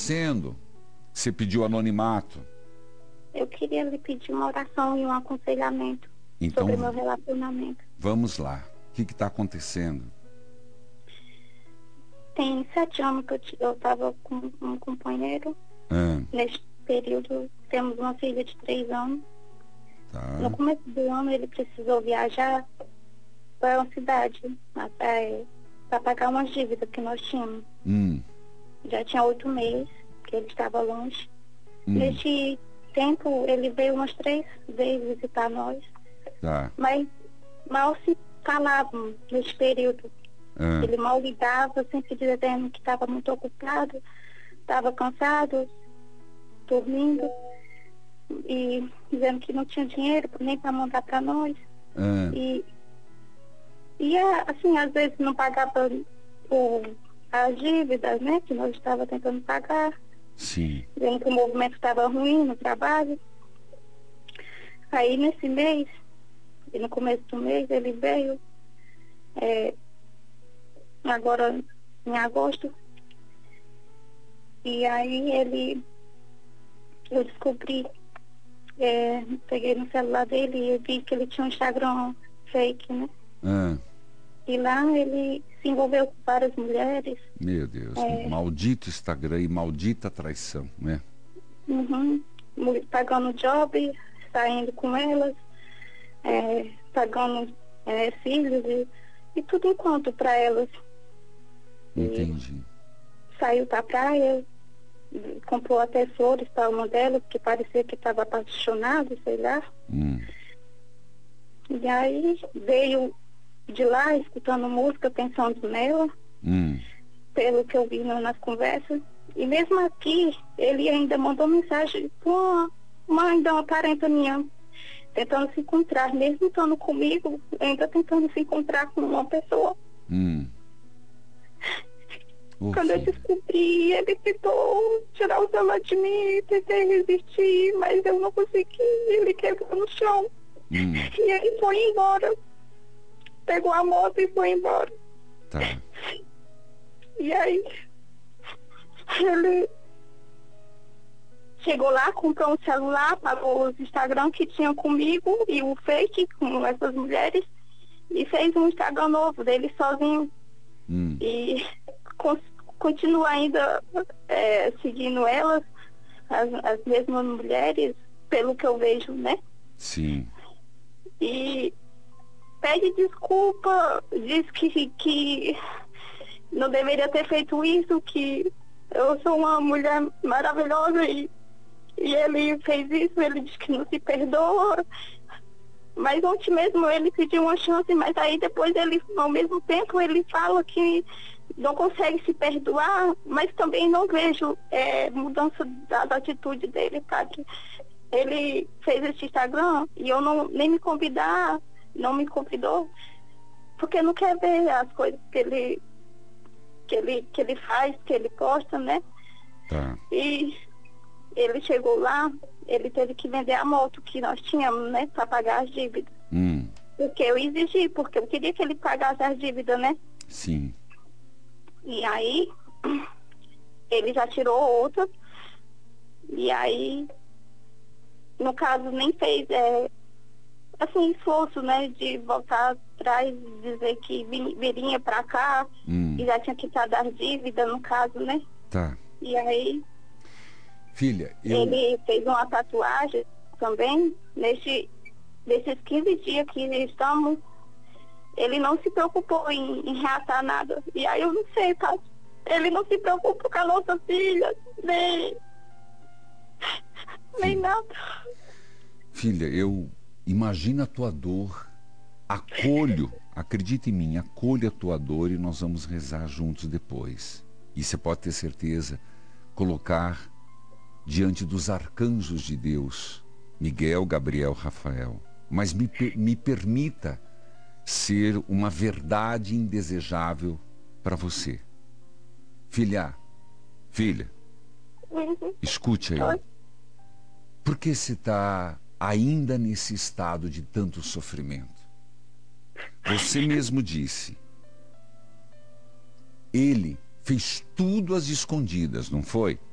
acontecendo? Você pediu anonimato. Eu queria lhe pedir uma oração e um aconselhamento Então, sobre meu relacionamento. vamos lá. O que está acontecendo? Tem 7 anos que eu estava com um companheiro. Ah, Neste período, temos uma filha de 3 anos. No tá. começo do ano, ele precisou viajar para uma cidade para pagar umas dívidas que nós tínhamos. Já tinha 8 meses que ele estava longe. Neste tempo, ele veio umas 3 vezes visitar nós, Tá. mas mal se falavam neste período. Ah, Ele mal ligava, sempre dizendo que estava muito ocupado, estava cansado, dormindo, e dizendo que não tinha dinheiro nem para mandar para nós. ah, E assim, às vezes não pagava as dívidas, né, que nós estávamos tentando pagar, sim. vendo que o movimento estava ruim no trabalho. Aí nesse mês, e no começo do mês, ele veio, agora em agosto, e aí eu descobri, peguei no celular dele e vi que ele tinha um Instagram fake, né? Ah, E lá ele se envolveu com várias mulheres. meu Deus. Maldito Instagram e maldita traição, né? Uhum, pagando job, saindo com elas, pagando filhos e tudo enquanto para elas. Entendi. Saiu pra praia, comprou até flores para uma delas, que parecia que estava apaixonado, sei lá. E aí veio de lá, escutando música, pensando nela, pelo que eu vi nas conversas. E mesmo aqui, ele ainda mandou mensagem com uma mãe de uma parente minha, tentando se encontrar, mesmo estando comigo, ainda tentando se encontrar com uma pessoa. Quando eu Filha. descobri, ele tentou tirar o celular de mim, tentei resistir, mas eu não consegui, ele quebrou no chão. E ele foi embora. Pegou a moto e foi embora. Tá. E aí, ele chegou lá, comprou um celular, pagou os Instagram que tinha comigo e o fake com essas mulheres e fez um Instagram novo dele sozinho. E continua ainda seguindo elas, as mesmas mulheres, pelo que eu vejo, né? Sim. E pede desculpa, diz que não deveria ter feito isso, que eu sou uma mulher maravilhosa e ele fez isso, ele diz que não se perdoa. Mas ontem mesmo ele pediu uma chance, mas aí depois ele, ao mesmo tempo, ele fala que não consegue se perdoar, mas também não vejo mudança da atitude dele, sabe? Ele fez esse Instagram e eu nem me convidar, não me convidou, porque não quer ver as coisas que ele faz, que ele posta, né? Tá. E ele chegou lá, ele teve que vender a moto que nós tínhamos, né, para pagar as dívidas. Porque eu exigi, porque eu queria que ele pagasse as dívidas, né? Sim. E aí, ele já tirou outra, e aí, no caso, nem fez, assim, esforço, né, de voltar atrás, dizer que viria para cá, e já tinha quitado as dívidas, no caso, né? Tá. E aí, Filha, ele fez uma tatuagem também, nesses 15 dias que estamos, ele não se preocupou em reatar nada. E aí eu não sei, tá? Ele não se preocupa com a nossa filha, nem nada. Filha, eu imagino a tua dor, acolho, acredita em mim, acolho a tua dor e nós vamos rezar juntos depois. E você pode ter certeza, colocar diante dos arcanjos de Deus, Miguel, Gabriel, Rafael. Mas me permita ser uma verdade indesejável para você. Filha, escute aí. Por que você está ainda nesse estado de tanto sofrimento? Você mesmo disse, ele fez tudo às escondidas, não foi?